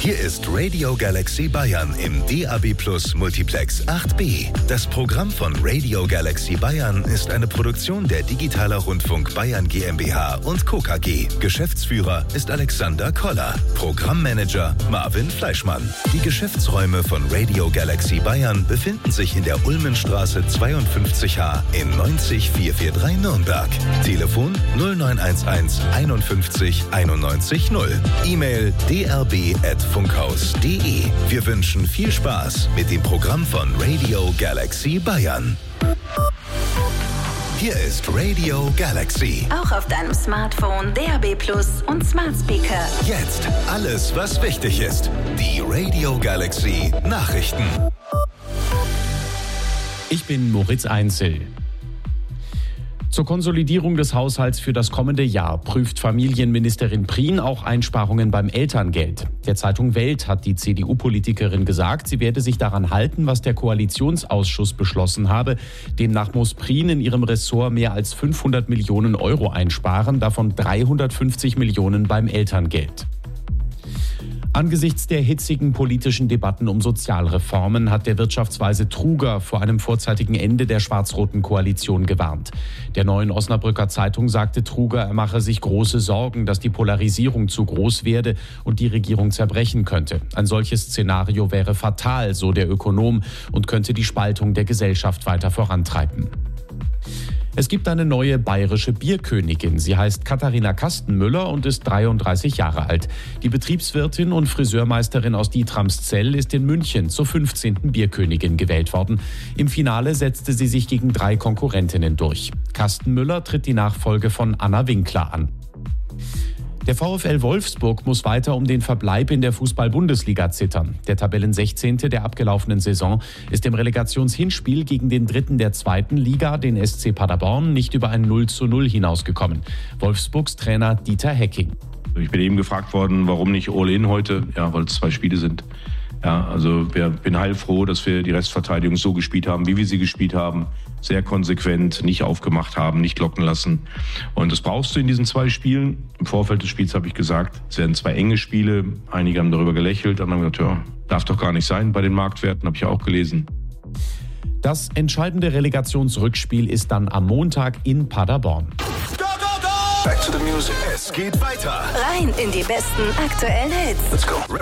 Hier ist Radio Galaxy Bayern im DAB+ Multiplex 8B. Das Programm von Radio Galaxy Bayern ist eine Produktion der Digitaler Rundfunk Bayern GmbH und Co. KG. Geschäftsführer ist Alexander Koller. Programmmanager Marvin Fleischmann. Die Geschäftsräume von Radio Galaxy Bayern befinden sich in der Ulmenstraße 52H in 90443 Nürnberg. Telefon 0911 51 91 0. E-Mail drb@funkhaus.de. Wir wünschen viel Spaß mit dem Programm von Radio Galaxy Bayern. Hier ist Radio Galaxy. Auch auf deinem Smartphone, DAB+ und Smart Speaker. Jetzt alles, was wichtig ist. Die Radio Galaxy Nachrichten. Ich bin Moritz Einzel. Zur Konsolidierung des Haushalts für das kommende Jahr prüft Familienministerin Prien auch Einsparungen beim Elterngeld. Der Zeitung Welt hat die CDU-Politikerin gesagt, sie werde sich daran halten, was der Koalitionsausschuss beschlossen habe. Demnach muss Prien in ihrem Ressort mehr als 500 Millionen Euro einsparen, davon 350 Millionen beim Elterngeld. Angesichts der hitzigen politischen Debatten um Sozialreformen hat der Wirtschaftsweise Truger vor einem vorzeitigen Ende der schwarz-roten Koalition gewarnt. Der Neuen Osnabrücker Zeitung sagte Truger, er mache sich große Sorgen, dass die Polarisierung zu groß werde und die Regierung zerbrechen könnte. Ein solches Szenario wäre fatal, so der Ökonom, und könnte die Spaltung der Gesellschaft weiter vorantreiben. Es gibt eine neue bayerische Bierkönigin. Sie heißt Katharina Kastenmüller und ist 33 Jahre alt. Die Betriebswirtin und Friseurmeisterin aus Dietramszell ist in München zur 15. Bierkönigin gewählt worden. Im Finale setzte sie sich gegen 3 Konkurrentinnen durch. Kastenmüller tritt die Nachfolge von Anna Winkler an. Der VfL Wolfsburg muss weiter um den Verbleib in der Fußball-Bundesliga zittern. Der Tabellen-16. der abgelaufenen Saison ist im Relegationshinspiel gegen den 3. der 2. Liga, den SC Paderborn, nicht über ein 0:0 hinausgekommen. Wolfsburgs Trainer Dieter Hecking. Ich bin eben gefragt worden, warum nicht All-In heute? Ja, weil es 2 Spiele sind. Ja, also ich bin heilfroh, dass wir die Restverteidigung so gespielt haben, wie wir sie gespielt haben. Sehr konsequent, nicht aufgemacht haben, nicht locken lassen. Und das brauchst du in diesen 2 Spielen. Im Vorfeld des Spiels habe ich gesagt, es werden 2 enge Spiele. Einige haben darüber gelächelt, andere haben gesagt, ja, darf doch gar nicht sein bei den Marktwerten, habe ich auch gelesen. Das entscheidende Relegationsrückspiel ist dann am Montag in Paderborn. Back to the music. Es geht weiter. Rein in die besten aktuellen Hits. Let's go.